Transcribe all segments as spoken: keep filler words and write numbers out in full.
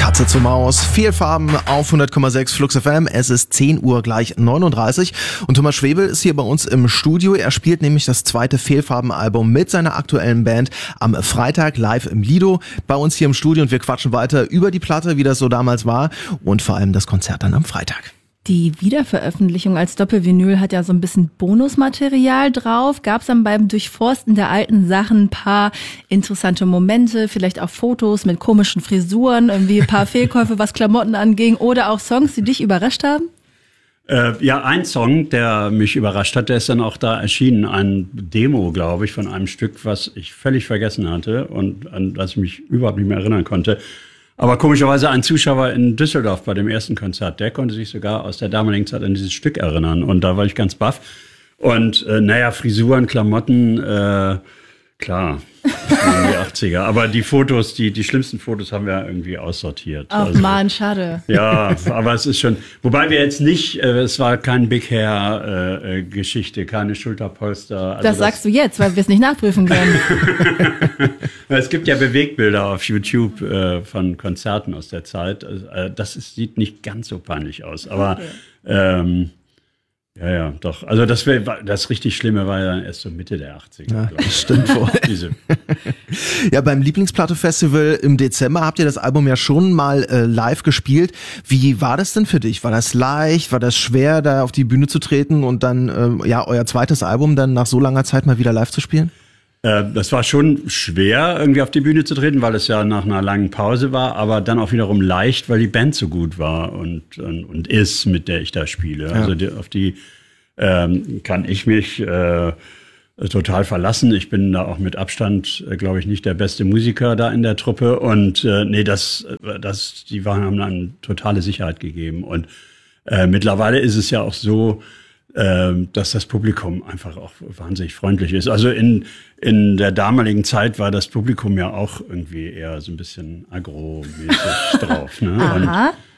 Katze zur Maus, Fehlfarben auf hundert Komma sechs Flux F M. Es ist zehn Uhr gleich neununddreißig und Thomas Schwebel ist hier bei uns im Studio. Er spielt nämlich das zweite Fehlfarben-Album mit seiner aktuellen Band am Freitag live im Lido bei uns hier im Studio und wir quatschen weiter über die Platte, wie das so damals war und vor allem das Konzert dann am Freitag. Die Wiederveröffentlichung als Doppelvinyl hat ja so ein bisschen Bonusmaterial drauf. Gab es dann beim Durchforsten der alten Sachen ein paar interessante Momente, vielleicht auch Fotos mit komischen Frisuren, irgendwie ein paar Fehlkäufe, was Klamotten anging oder auch Songs, die dich überrascht haben? Äh, ja, ein Song, der mich überrascht hat, der ist dann auch da erschienen. Ein Demo, glaube ich, von einem Stück, was ich völlig vergessen hatte und an das ich mich überhaupt nicht mehr erinnern konnte. Aber komischerweise ein Zuschauer in Düsseldorf bei dem ersten Konzert, der konnte sich sogar aus der damaligen Zeit an dieses Stück erinnern. Und da war ich ganz baff. Und äh, naja, Frisuren, Klamotten, äh, klar, die achtziger. Aber die Fotos, die, die schlimmsten Fotos haben wir irgendwie aussortiert. Ach also, Mann, schade. Ja, aber es ist schon, wobei wir jetzt nicht, äh, es war kein Big Hair äh, Geschichte, keine Schulterpolster. Also das sagst das, du jetzt, weil wir es nicht nachprüfen können. Es gibt ja Bewegbilder auf YouTube äh, von Konzerten aus der Zeit. Äh, das ist, sieht nicht ganz so peinlich aus, aber okay. ähm, ja, ja, doch. Also das, wär, das richtig Schlimme war ja dann erst so Mitte der achtziger. Ja, das stimmt wohl. Diese. Ja, beim Lieblingsplatte-Festival im Dezember habt ihr das Album ja schon mal äh, live gespielt. Wie war das denn für dich? War das leicht? War das schwer, da auf die Bühne zu treten und dann äh, ja euer zweites Album dann nach so langer Zeit mal wieder live zu spielen? Äh, das war schon schwer, irgendwie auf die Bühne zu treten, weil es ja nach einer langen Pause war, aber dann auch wiederum leicht, weil die Band so gut war und, und, und ist, mit der ich da spiele. Ja. Also die, auf die ähm, kann ich mich äh, total verlassen. Ich bin da auch mit Abstand, äh, glaube ich, nicht der beste Musiker da in der Truppe. Und äh, nee, das, das, die waren, haben dann totale Sicherheit gegeben. Und äh, mittlerweile ist es ja auch so, dass das Publikum einfach auch wahnsinnig freundlich ist. Also in, in der damaligen Zeit war das Publikum ja auch irgendwie eher so ein bisschen agro-mäßig drauf. Ne? Und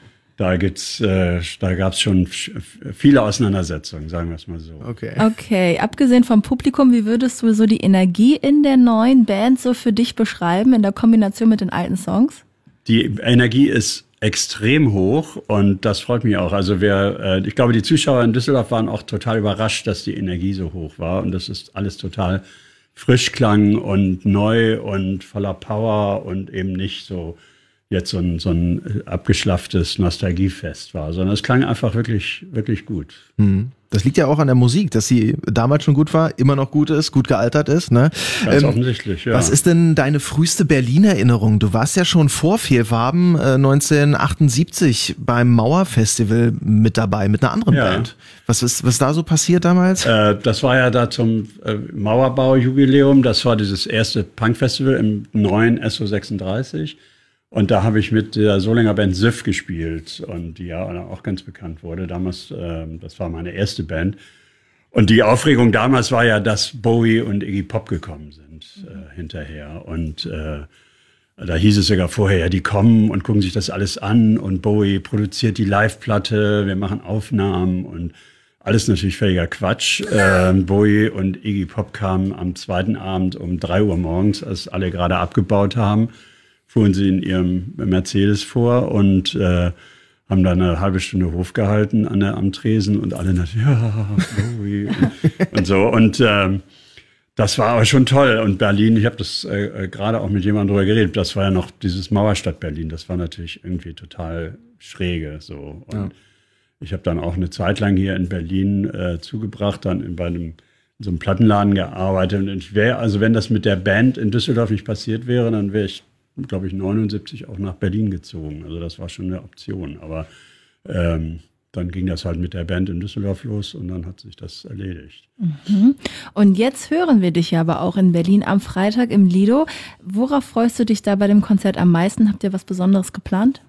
da gibt's, äh, da gab's schon viele Auseinandersetzungen, sagen wir es mal so. Okay. Okay, abgesehen vom Publikum, wie würdest du so die Energie in der neuen Band so für dich beschreiben, in der Kombination mit den alten Songs? Die Energie ist extrem hoch und das freut mich auch. Also wir, äh, ich glaube, die Zuschauer in Düsseldorf waren auch total überrascht, dass die Energie so hoch war und das ist alles total frisch klang und neu und voller Power und eben nicht so jetzt so ein, so ein abgeschlafftes Nostalgiefest war, sondern es klang einfach wirklich, wirklich gut. Mhm. Das liegt ja auch an der Musik, dass sie damals schon gut war, immer noch gut ist, gut gealtert ist. Ne? Ganz ähm, offensichtlich, ja. Was ist denn deine früheste Berlin-Erinnerung? Du warst ja schon vor Fehlfarben äh, neunzehnhundertachtundsiebzig beim Mauerfestival mit dabei, mit einer anderen ja. Band. Was ist, was ist da so passiert damals? Äh, das war ja da zum äh, Mauerbau-Jubiläum. Das war dieses erste Punk-Festival im neuen S O sechsunddreißig. Und da habe ich mit der Solinger Band Süff gespielt und die ja auch ganz bekannt wurde. Damals, äh, das war meine erste Band. Und die Aufregung damals war ja, dass Bowie und Iggy Pop gekommen sind äh, hinterher. Und äh, da hieß es sogar vorher, ja, die kommen und gucken sich das alles an und Bowie produziert die Live-Platte, wir machen Aufnahmen und alles natürlich völliger Quatsch. Äh, Bowie und Iggy Pop kamen am zweiten Abend um drei Uhr morgens, als alle gerade abgebaut haben, fuhren sie in ihrem Mercedes vor und äh, haben da eine halbe Stunde Hof gehalten an der, am Tresen und alle natürlich, ja, Bowie und, und so. Und äh, das war aber schon toll. Und Berlin, ich habe das äh, gerade auch mit jemandem drüber geredet, das war ja noch dieses Mauerstadt Berlin, das war natürlich irgendwie total schräge. So. Und ja. ich habe dann auch eine Zeit lang hier in Berlin äh, zugebracht, dann in, bei einem, in so einem Plattenladen gearbeitet. Und ich wäre, also wenn das mit der Band in Düsseldorf nicht passiert wäre, dann wäre ich, glaube ich, neunundsiebzig auch nach Berlin gezogen. Also das war schon eine Option. Aber ähm, dann ging das halt mit der Band in Düsseldorf los und dann hat sich das erledigt. Mhm. Und jetzt hören wir dich ja aber auch in Berlin am Freitag im Lido. Worauf freust du dich da bei dem Konzert am meisten? Habt ihr was Besonderes geplant?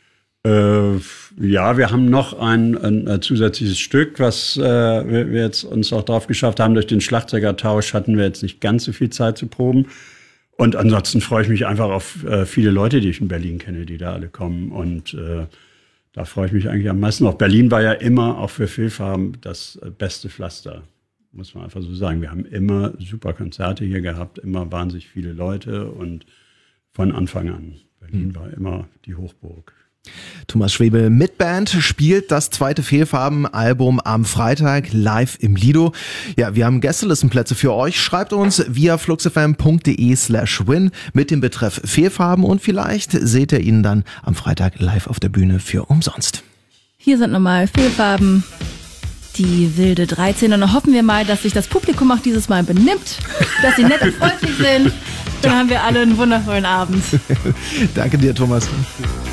Äh, ja, wir haben noch ein, ein, ein zusätzliches Stück, was äh, wir, wir jetzt uns auch drauf geschafft haben. Durch den Schlagzeugertausch hatten wir jetzt nicht ganz so viel Zeit zu proben. Und ansonsten freue ich mich einfach auf äh, viele Leute, die ich in Berlin kenne, die da alle kommen. Und äh, da freue ich mich eigentlich am meisten auf. Berlin war ja immer auch für Fehlfarben das äh, beste Pflaster, muss man einfach so sagen. Wir haben immer super Konzerte hier gehabt, immer wahnsinnig viele Leute und von Anfang an Berlin war immer die Hochburg. Thomas Schwebel mit Band spielt das zweite Fehlfarben-Album am Freitag live im Lido. Ja, wir haben Gästelistenplätze für euch. Schreibt uns via fluxfm.de slash win mit dem Betreff Fehlfarben und vielleicht seht ihr ihn dann am Freitag live auf der Bühne für umsonst. Hier sind nochmal Fehlfarben, die wilde dreizehn. Und dann hoffen wir mal, dass sich das Publikum auch dieses Mal benimmt, dass sie nett und freundlich sind. Dann haben wir alle einen wundervollen Abend. Danke dir, Thomas.